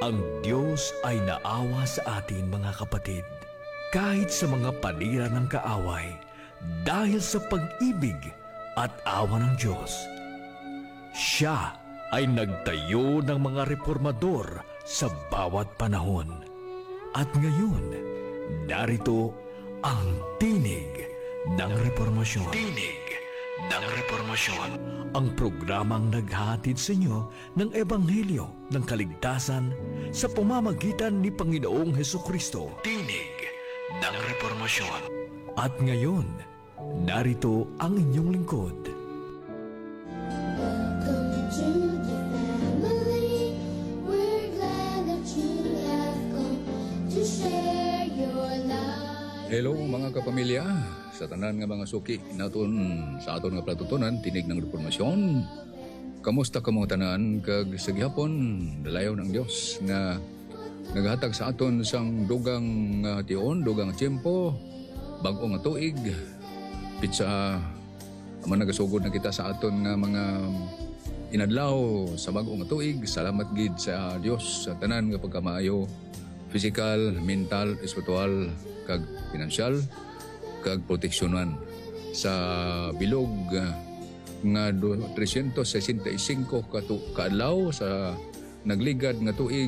Ang Diyos ay naawa sa atin, mga kapatid, kahit sa mga panira ng kaaway, dahil sa pag-ibig at awa ng Diyos. Siya ay nagtayo ng mga reformador sa bawat panahon. At ngayon, narito ang tinig ng reformasyon. Tinig ng reformasyon. Ang programang naghahatid sa inyo ng Ebanghelyo ng kaligtasan sa pamamagitan ni Panginoong Hesukristo. Tinig ng reformasyon. At ngayon, narito ang inyong lingkod. Welcome to the family. We're glad that you have come to share your life. Hello mga kapamilya, sa tanan nga mga suki naton sa aton nga platutunan tinig ng reformasyon. Kamusta kamo tanan kag sa gihapon dalayaw ng Dios nga naghatag sa aton sang dugang tion, dugang tiyempo, bag-o nga tuig. Pitsa man nagasugod na kita sa aton nga mga inadlaw sa bag-o nga tuig. Salamat gid sa Dios sa tanan nga pagkamaayo, physical, mental, espiritual kag pinansyal kag proteksyonan sa bilog nga 365 kaadlaw sa nagligad nga tuig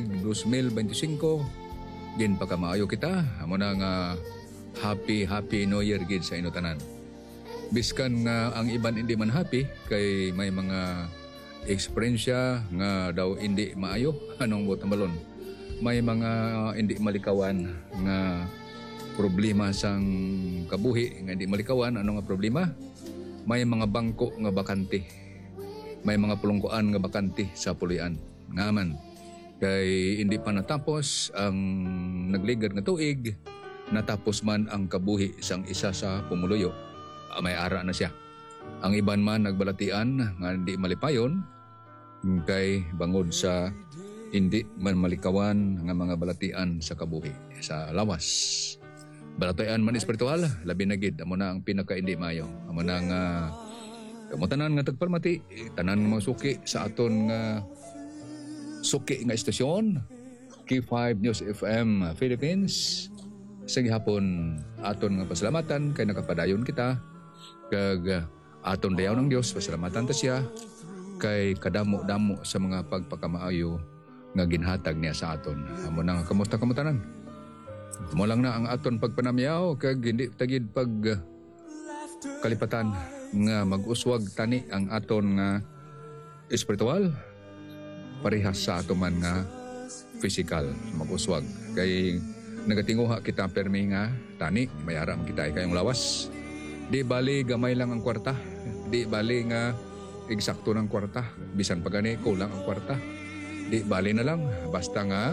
2025. Gin pagkamaayo kita, amo na nga happy New Year gid sa inyo tanan. Biskan nga ang iban hindi man happy kay may mga eksperyensya nga daw hindi maayo anong buot balon. May mga hindi malikawan nga problema sang kabuhi nga hindi malikawan. Ano nga problema? May mga bangko nga bakante, may mga pulungkuan nga bakante sa pulian ngaman kay hindi pa natapos ang nagligad nga tuig, natapos man ang kabuhi sang isa sa pumuluyo. May ara na siya. Ang iban man nagbalatian nga hindi malipayon kay bangod sa hindi man malikawan nga mga balatian sa kabuhi sa lawas. Balatayan man espiritual, labi na gid amo na ang pinaka hindi mayo. Amo na nga kamo tanan nga tagpalmati, tanan nga mga suki sa aton nga suki nga estasyon K5 News FM Philippines. Sa gihapon aton nga pasalamatan kay nakapadayon kita kag aton dayaw ng Dios pasalamatan ta siya kay kadamo-damo sa mga pagpakamaayo nga ginhatag niya sa aton. Amo na nga kamusta kamo tanan? Mo lang na ang aton pagpanamyaw kag hindi tagid pag kalipatan nga mag-uswag tani ang aton nga espiritual parehas sa ato man nga physical mag-uswag kay nagatinguha kita permi nga tani mayaram kita kayong lawas. Di bali gamay lang ang kwarta, di bali nga eksakto ng kwarta, bisan pa gani kulang ang kwarta, di bali na lang basta nga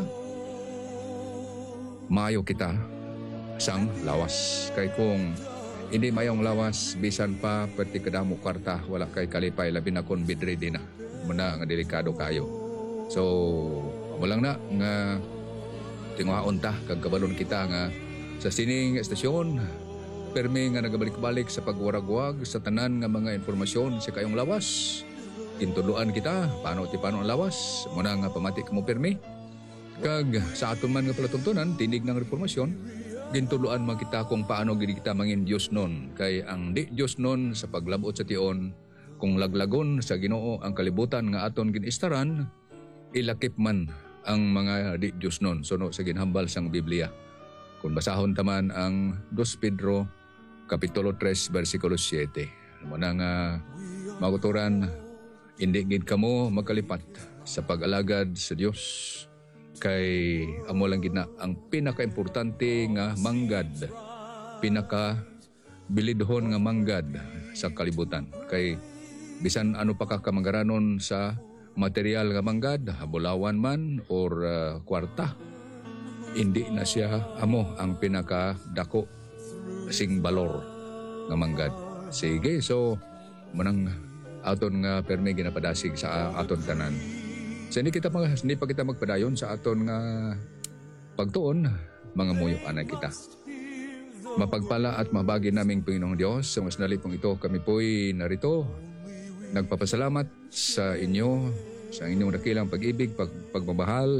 mayo kita sang lawas. Kay kung hindi mayong lawas, bisan pa pati kadamo kwarta, wala kay kalipay, labi na kung bedridden na. Muna nga delikado kayo. So, walang na nga tinguhaon ta, kag kabalon kita nga sa sining estasyon, permi nga nagabalik-balik sa pagwaragwag sa tanan nga mga informasyon sa kayong lawas. Intuluan kita, paano ang lawas, muna nga pamati ka mo permi. Kag sa aton man nga palatuntunan, tinig ng reformasyon, gintuluan man kita kung paano gid kita mangin Dios nun. Kay ang di Dios nun sa paglabot sa tion, kung laglagon sa Ginoo ang kalibutan nga aton ginistaran, ilakip man ang mga di Dios nun. Suno sa ginhambal sang Biblia. Kung basahon taman ang 2 Pedro Kapitulo 3 versikulo 7. Mo na nga maguturan, hindi gid kamo magkalipat sa pag-alagad sa Dios. Kay amo lang gid na ang pinaka-importante nga manggad, pinaka-bilidhon nga manggad sa kalibutan. Kay bisan ano pa ka kamangaranon sa material nga manggad, bulawan man or kwarta, hindi na siya amo ang pinaka-dako sing balor nga manggad. Sige, so manang aton nga permi ginapadasig sa aton tanan. So hindi pa kita magpadayon sa aton nga pagtuon, mga muyo anak kita. Mapagpala at mabagi naming Panginoong Diyos, sa mas nalipong ito kami po'y narito. Nagpapasalamat sa inyo, sa inyong dakilang pag-ibig, pagmamahal,